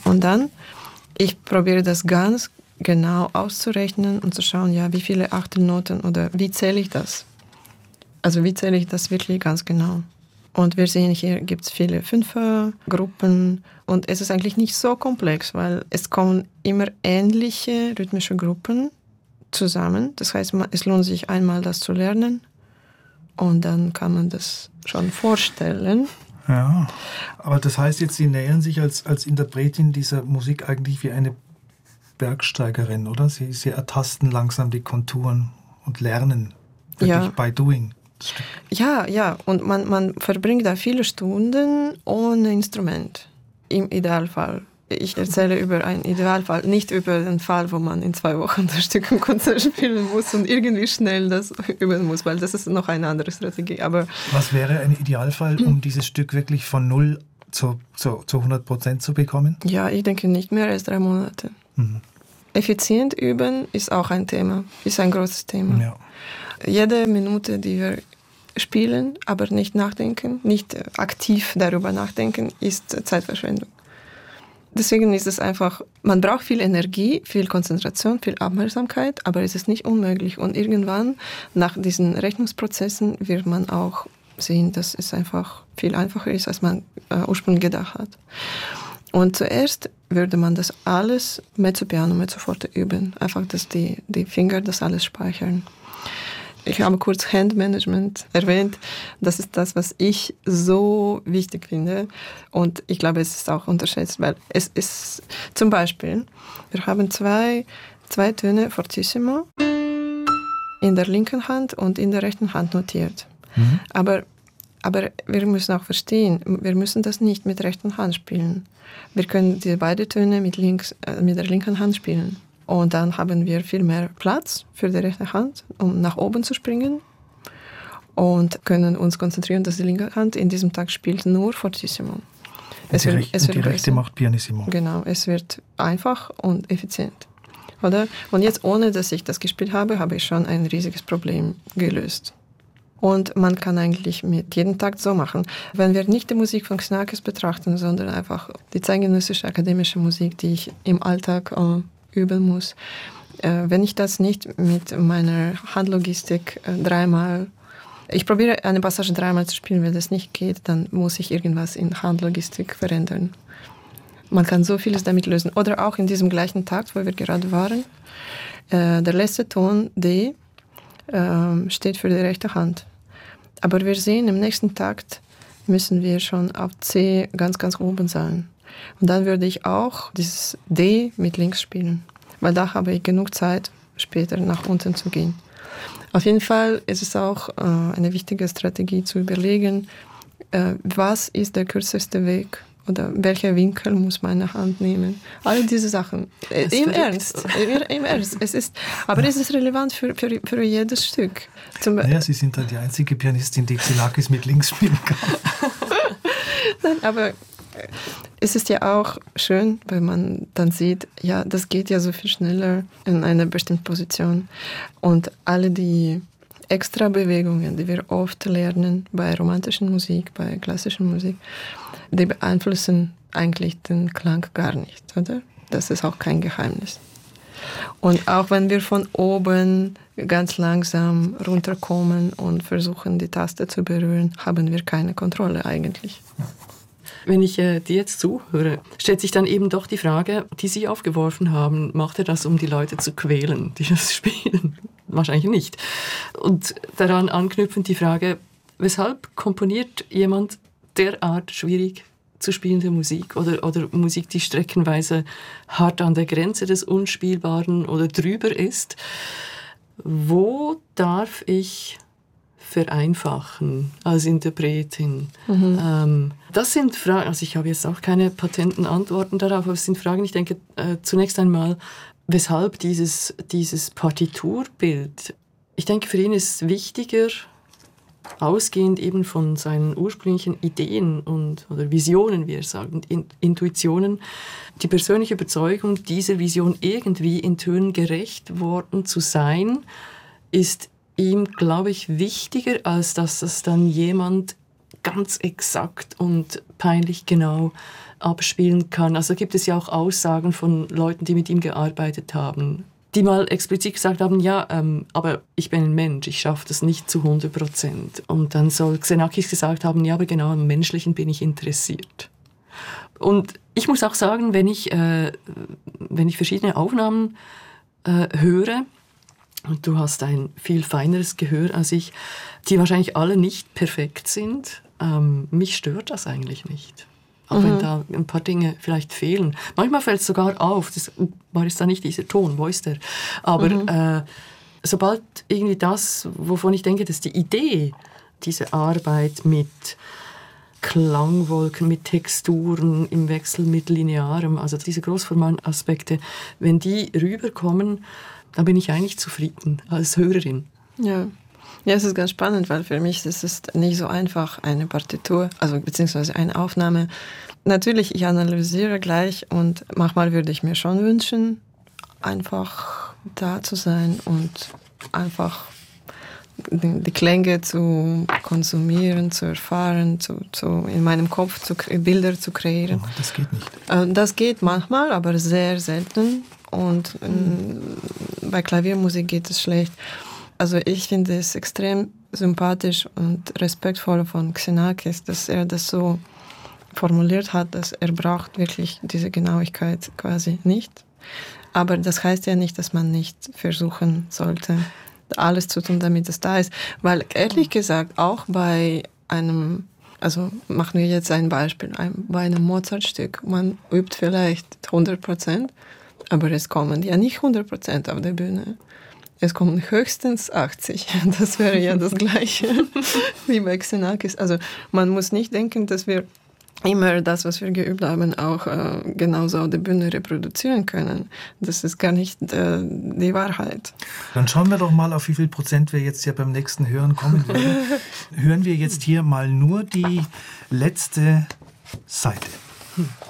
Und dann, ich probiere das ganz genau auszurechnen und zu schauen, ja, wie viele Achtelnoten oder wie zähle ich das? Also wie zähle ich das wirklich ganz genau? Und wir sehen, hier gibt es viele Fünfergruppen und es ist eigentlich nicht so komplex, weil es kommen immer ähnliche rhythmische Gruppen zusammen. Das heißt, es lohnt sich einmal, das zu lernen und dann kann man das schon vorstellen. Ja, aber das heißt jetzt, Sie nähern sich als Interpretin dieser Musik eigentlich wie eine Bergsteigerin, oder? Sie ertasten langsam die Konturen und lernen wirklich by doing. Ja, und man verbringt da viele Stunden ohne Instrument, im Idealfall. Ich erzähle über einen Idealfall, nicht über den Fall, wo man in 2 Wochen das Stück im Konzert spielen muss und irgendwie schnell das üben muss, weil das ist noch eine andere Strategie. Aber was wäre ein Idealfall, um dieses Stück wirklich von 0 zu 100% zu bekommen? Ja, ich denke nicht mehr als 3 Monate. Mhm. Effizient üben ist auch ein Thema, ist ein großes Thema. Ja. Jede Minute, die wir spielen, aber nicht nachdenken, nicht aktiv darüber nachdenken, ist Zeitverschwendung. Deswegen ist es einfach, man braucht viel Energie, viel Konzentration, viel Aufmerksamkeit, aber es ist nicht unmöglich. Und irgendwann, nach diesen Rechnungsprozessen, wird man auch sehen, dass es einfach viel einfacher ist, als man ursprünglich gedacht hat. Und zuerst würde man das alles mezzo piano, mezzo forte üben. Einfach, dass die Finger das alles speichern. Ich habe kurz Handmanagement erwähnt. Das ist das, was ich so wichtig finde. Und ich glaube, es ist auch unterschätzt, weil es ist zum Beispiel, wir haben zwei Töne fortissimo in der linken Hand und in der rechten Hand notiert. Mhm. Aber wir müssen auch verstehen, wir müssen das nicht mit der rechten Hand spielen. Wir können diese beiden Töne mit der linken Hand spielen. Und dann haben wir viel mehr Platz für die rechte Hand, um nach oben zu springen. Und können uns konzentrieren, dass die linke Hand in diesem Tag spielt nur fortissimo. Und die rechte macht pianissimo. Genau, es wird einfach und effizient. Oder? Und jetzt, ohne dass ich das gespielt habe, habe ich schon ein riesiges Problem gelöst. Und man kann eigentlich mit jedem Takt so machen. Wenn wir nicht die Musik von Xenakis betrachten, sondern einfach die zeitgenössische akademische Musik, die ich im Alltag üben muss. Wenn ich das nicht mit meiner Handlogistik ich probiere eine Passage 3-mal zu spielen, wenn das nicht geht, dann muss ich irgendwas in Handlogistik verändern. Man kann so vieles damit lösen. Oder auch in diesem gleichen Takt, wo wir gerade waren, der letzte Ton D steht für die rechte Hand. Aber wir sehen, im nächsten Takt müssen wir schon auf C ganz, ganz oben sein. Und dann würde ich auch dieses D mit links spielen, weil da habe ich genug Zeit, später nach unten zu gehen. Auf jeden Fall ist es auch eine wichtige Strategie zu überlegen, was ist der kürzeste Weg oder welcher Winkel muss meine Hand nehmen. All diese Sachen. Im Ernst. Es ist relevant für jedes Stück. Naja, Sie sind dann die einzige Pianistin, die Xenakis mit links spielen kann. Nein, aber es ist ja auch schön, wenn man dann sieht, ja, das geht ja so viel schneller in einer bestimmten Position. Und alle die extra Bewegungen, die wir oft lernen bei romantischen Musik, bei klassischer Musik, die beeinflussen eigentlich den Klang gar nicht, oder? Das ist auch kein Geheimnis. Und auch wenn wir von oben ganz langsam runterkommen und versuchen, die Taste zu berühren, haben wir keine Kontrolle eigentlich. Wenn ich dir jetzt zuhöre, stellt sich dann eben doch die Frage, die Sie aufgeworfen haben, macht er das, um die Leute zu quälen, die das spielen? Wahrscheinlich nicht. Und daran anknüpfend die Frage, weshalb komponiert jemand derart schwierig zu spielende Musik oder Musik, die streckenweise hart an der Grenze des Unspielbaren oder drüber ist? Wo darf ich vereinfachen als Interpretin? Mhm. Das sind Fragen, also ich habe jetzt auch keine patenten Antworten darauf, aber es sind Fragen, ich denke zunächst einmal, weshalb dieses Partiturbild? Ich denke, für ihn ist wichtiger, ausgehend eben von seinen ursprünglichen Ideen oder Visionen, wie er sagt, Intuitionen, die persönliche Überzeugung, dieser Vision irgendwie in Tönen gerecht worden zu sein, ist ihm, glaube ich, wichtiger, als dass es dann jemand ganz exakt und peinlich genau abspielen kann. Also gibt es ja auch Aussagen von Leuten, die mit ihm gearbeitet haben, die mal explizit gesagt haben, ja, aber ich bin ein Mensch, ich schaffe das nicht zu 100%. Und dann soll Xenakis gesagt haben, ja, aber genau am Menschlichen bin ich interessiert. Und ich muss auch sagen, wenn ich verschiedene Aufnahmen höre, und du hast ein viel feineres Gehör als ich, die wahrscheinlich alle nicht perfekt sind, mich stört das eigentlich nicht. Auch wenn da ein paar Dinge vielleicht fehlen. Manchmal fällt es sogar auf, das war jetzt da nicht dieser Ton, wo ist der? Aber sobald irgendwie das, wovon ich denke, dass die Idee, diese Arbeit mit Klangwolken, mit Texturen im Wechsel mit Linearem, also diese großformalen Aspekte, wenn die rüberkommen, dann bin ich eigentlich zufrieden als Hörerin. Ja. Ja, es ist ganz spannend, weil für mich ist es nicht so einfach, eine Partitur, also beziehungsweise eine Aufnahme. Natürlich, ich analysiere gleich und manchmal würde ich mir schon wünschen, einfach da zu sein und einfach die Klänge zu konsumieren, zu erfahren, in meinem Kopf Bilder zu kreieren. Oh, das geht nicht. Das geht manchmal, aber sehr selten. Und bei Klaviermusik geht es schlecht. Also ich finde es extrem sympathisch und respektvoll von Xenakis, dass er das so formuliert hat, dass er braucht wirklich diese Genauigkeit quasi nicht. Aber das heißt ja nicht, dass man nicht versuchen sollte, alles zu tun, damit es da ist. Weil ehrlich gesagt, auch bei einem, also machen wir jetzt ein Beispiel, bei einem Mozart-Stück, man übt vielleicht 100%, aber es kommen ja nicht 100% auf der Bühne. Es kommen höchstens 80. Das wäre ja das Gleiche wie bei Xenakis. Also man muss nicht denken, dass wir immer das, was wir geübt haben, auch genauso auf der Bühne reproduzieren können. Das ist gar nicht die Wahrheit. Dann schauen wir doch mal, auf wie viel Prozent wir jetzt ja beim nächsten Hören kommen werden. Hören wir jetzt hier mal nur die letzte Seite.